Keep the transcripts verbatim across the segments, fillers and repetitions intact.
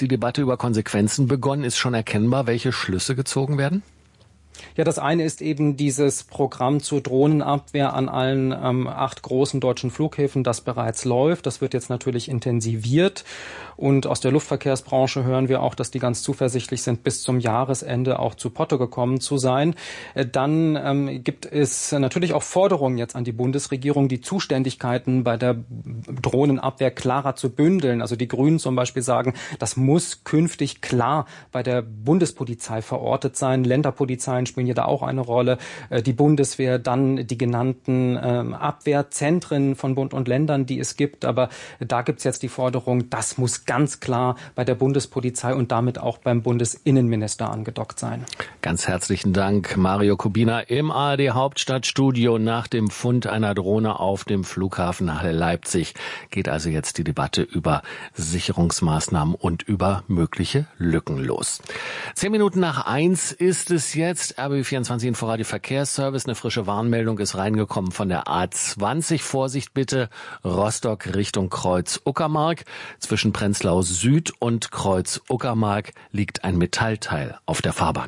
die Debatte über Konsequenzen begonnen. Ist schon erkennbar, welche Schlüsse gezogen werden? Ja, das eine ist eben dieses Programm zur Drohnenabwehr an allen ähm, acht großen deutschen Flughäfen, das bereits läuft. Das wird jetzt natürlich intensiviert. Und aus der Luftverkehrsbranche hören wir auch, dass die ganz zuversichtlich sind, bis zum Jahresende auch zu Potte gekommen zu sein. Äh, dann ähm, gibt es natürlich auch Forderungen jetzt an die Bundesregierung, die Zuständigkeiten bei der Drohnenabwehr klarer zu bündeln. Also die Grünen zum Beispiel sagen, das muss künftig klar bei der Bundespolizei verortet sein. Länderpolizeien spielen hier da auch eine Rolle. Die Bundeswehr, dann die genannten ähm, Abwehrzentren von Bund und Ländern, die es gibt. Aber da gibt es jetzt die Forderung, das muss ganz klar bei der Bundespolizei und damit auch beim Bundesinnenminister angedockt sein. Ganz herzlichen Dank, Mario Kubina im A R D Hauptstadtstudio. Nach dem Fund einer Drohne auf dem Flughafen Halle Leipzig geht also jetzt die Debatte über Sicherungsmaßnahmen und über mögliche Lücken los. Zehn Minuten nach eins ist es jetzt. R B B vierundzwanzig Inforadio Verkehrsservice. Eine frische Warnmeldung ist reingekommen von der A zwanzig. Vorsicht bitte, Rostock Richtung Kreuz-Uckermark. Zwischen Prenzlau Süd und Kreuz-Uckermark liegt ein Metallteil auf der Fahrbahn.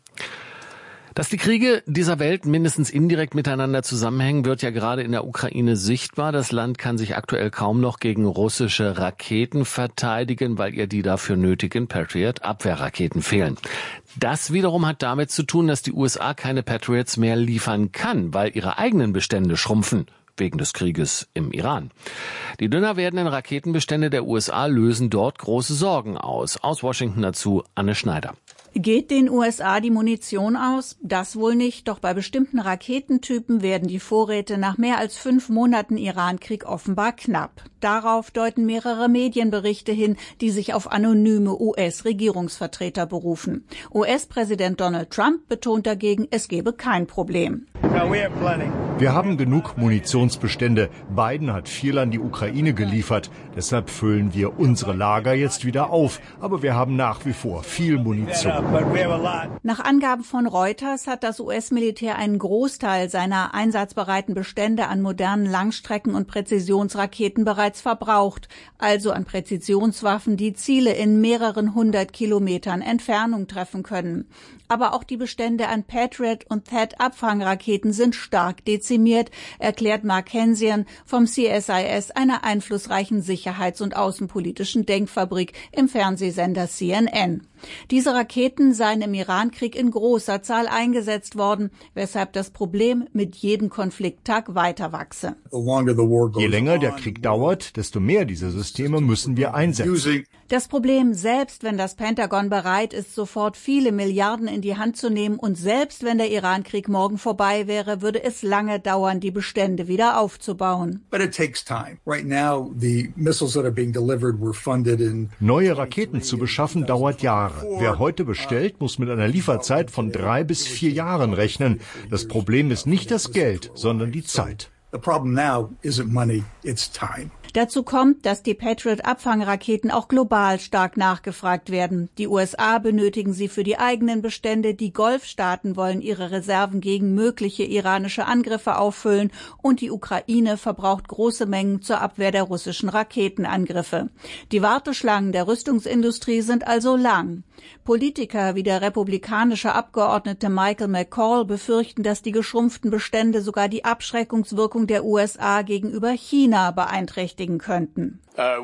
Dass die Kriege dieser Welt mindestens indirekt miteinander zusammenhängen, wird ja gerade in der Ukraine sichtbar. Das Land kann sich aktuell kaum noch gegen russische Raketen verteidigen, weil ihr die dafür nötigen Patriot-Abwehrraketen fehlen. Das wiederum hat damit zu tun, dass die U S A keine Patriots mehr liefern kann, weil ihre eigenen Bestände schrumpfen. Wegen des Krieges im Iran. Die dünner werdenden Raketenbestände der U S A lösen dort große Sorgen aus. Aus Washington dazu Anne Schneider. Geht den U S A die Munition aus? Das wohl nicht, doch bei bestimmten Raketentypen werden die Vorräte nach mehr als fünf Monaten Irankrieg offenbar knapp. Darauf deuten mehrere Medienberichte hin, die sich auf anonyme U S-Regierungsvertreter berufen. U S-Präsident Donald Trump betont dagegen, es gebe kein Problem. Wir haben genug Munitionsbestände. Biden hat viel an die Ukraine geliefert. Deshalb füllen wir unsere Lager jetzt wieder auf. Aber wir haben nach wie vor viel Munition. Nach Angaben von Reuters hat das U S-Militär einen Großteil seiner einsatzbereiten Bestände an modernen Langstrecken- und Präzisionsraketen bereits verbraucht, also an Präzisionswaffen, die Ziele in mehreren hundert Kilometern Entfernung treffen können. Aber auch die Bestände an Patriot- und T H A A D-Abfangraketen sind stark dezimiert, erklärt Mark Hensian vom C S I S, einer einflussreichen sicherheits- und außenpolitischen Denkfabrik im Fernsehsender C N N. Diese Raketen seien im Irankrieg in großer Zahl eingesetzt worden, weshalb das Problem mit jedem Konflikttag weiter wachse. Je länger der Krieg dauert, desto mehr dieser Systeme müssen wir einsetzen. Das Problem, selbst wenn das Pentagon bereit ist, sofort viele Milliarden in die Hand zu nehmen und selbst wenn der Irankrieg morgen vorbei wäre, würde es lange dauern, die Bestände wieder aufzubauen. Neue Raketen zu beschaffen dauert Jahre. Wer heute bestellt, muss mit einer Lieferzeit von drei bis vier Jahren rechnen. Das Problem ist nicht das Geld, sondern die Zeit. The problem now isn't money, it's time. Dazu kommt, dass die Patriot-Abfangraketen auch global stark nachgefragt werden. Die U S A benötigen sie für die eigenen Bestände, die Golfstaaten wollen ihre Reserven gegen mögliche iranische Angriffe auffüllen und die Ukraine verbraucht große Mengen zur Abwehr der russischen Raketenangriffe. Die Warteschlangen der Rüstungsindustrie sind also lang. Politiker wie der republikanische Abgeordnete Michael McCall befürchten, dass die geschrumpften Bestände sogar die Abschreckungswirkung der U S A gegenüber China beeinträchtigen könnten.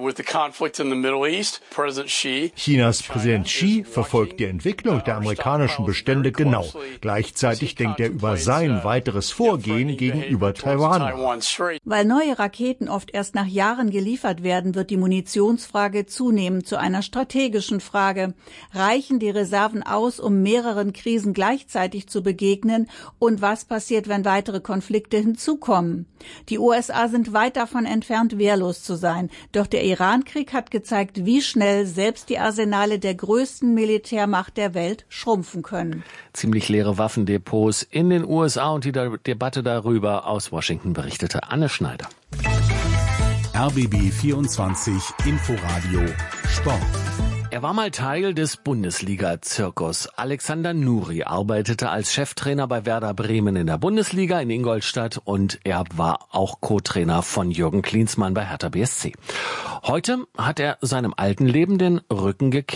Chinas Präsident Xi verfolgt die Entwicklung der amerikanischen Bestände genau. Gleichzeitig denkt er über sein weiteres Vorgehen gegenüber Taiwan nach. Weil neue Raketen oft erst nach Jahren geliefert werden, wird die Munitionsfrage zunehmend zu einer strategischen Frage. Reichen die Reserven aus, um mehreren Krisen gleichzeitig zu begegnen? Und was passiert, wenn weitere Konflikte hinzukommen? Die U S A sind weit davon entfernt, wehrlos zu sein. Doch der Irankrieg hat gezeigt, wie schnell selbst die Arsenale der größten Militärmacht der Welt schrumpfen können. Ziemlich leere Waffendepots in den U S A und die Debatte darüber aus Washington berichtete Anne Schneider. R B B vierundzwanzig Inforadio Sport. Er war mal Teil des Bundesliga-Zirkus. Alexander Nuri arbeitete als Cheftrainer bei Werder Bremen in der Bundesliga in Ingolstadt und er war auch Co-Trainer von Jürgen Klinsmann bei Hertha B S C. Heute hat er seinem alten Leben den Rücken gekehrt.